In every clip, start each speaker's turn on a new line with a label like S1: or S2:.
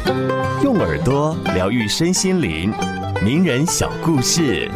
S1: 用耳朵疗愈身心灵，名人小故事。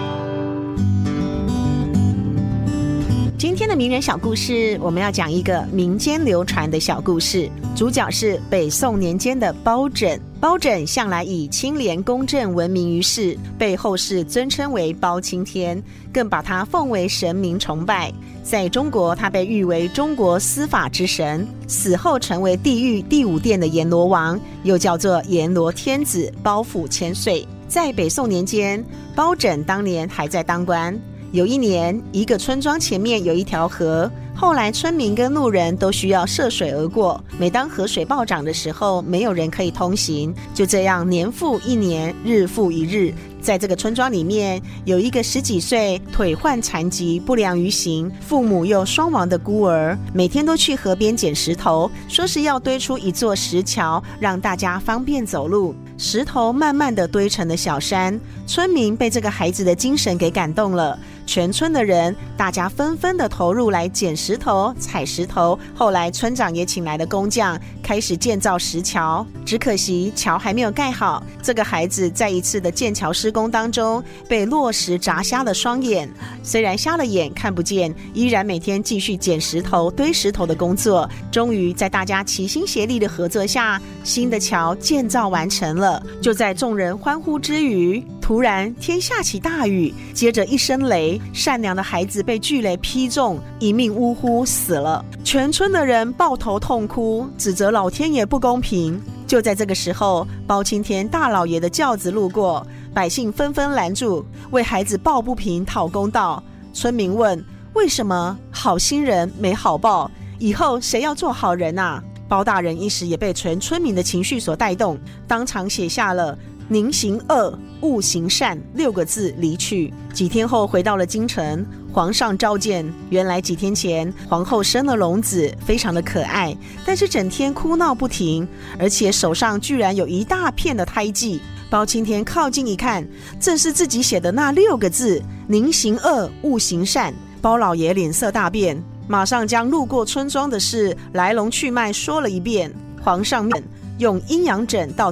S2: 今天的名人小故事，我们要讲一个民间流传的小故事，主角是北宋年间的包拯。包拯向来以清廉公正闻名于世，被后世尊称为包青天，更把他奉为神明崇拜。在中国，他被誉为中国司法之神，死后成为地狱第5殿的阎罗王，又叫做阎罗天子，包府千岁。在北宋年间，包拯当年还在当官。有一年，一个村庄前面有一条河，后来村民跟路人都需要涉水而过，每当河水暴涨的时候，没有人可以通行。就这样年复一年，日复一日，在这个村庄里面，有一个10几岁、腿患残疾、不良于行、父母又双亡的孤儿，每天都去河边捡石头，说是要堆出一座石桥，让大家方便走路。石头慢慢地堆成了小山，村民被这个孩子的精神给感动了，全村的人大家纷纷的投入来捡石头、采石头。后来村长也请来了工匠，开始建造石桥。只可惜桥还没有盖好，这个孩子在一次的建桥施工当中被落石砸瞎了双眼，虽然瞎了眼看不见，依然每天继续捡石头、堆石头的工作。终于在大家齐心协力的合作下，新的桥建造完成了。就在众人欢呼之余，突然天下起大雨，接着一声雷，善良的孩子被巨雷劈中，一命呜呼死了。全村的人抱头痛哭，指责老天爷不公平。就在这个时候，包青天大老爷的轿子路过，百姓纷纷拦住，为孩子抱不平讨公道。村民问，为什么好心人没好报？以后谁要做好人啊？包大人一时也被全村民的情绪所带动，当场写下了宁行恶，勿行善6个字离去。几天后回到了京城，皇上召见，原来几天前皇后生了龙子，非常的可爱，但是整天哭闹不停，而且手上居然有一大片的胎记。包青天靠近一看，正是自己写的那6个字，宁行恶，勿行善。包老爷脸色大变，马上将路过村庄的事来龙去脉说了一遍。皇上用阴阳枕到